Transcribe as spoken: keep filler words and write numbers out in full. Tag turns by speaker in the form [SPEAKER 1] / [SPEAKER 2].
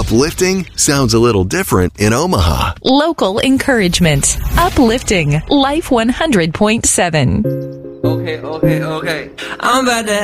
[SPEAKER 1] Uplifting sounds a little different in Omaha.
[SPEAKER 2] Local encouragement. Uplifting. Life one hundred point seven.
[SPEAKER 3] Okay, okay, okay. I'm about to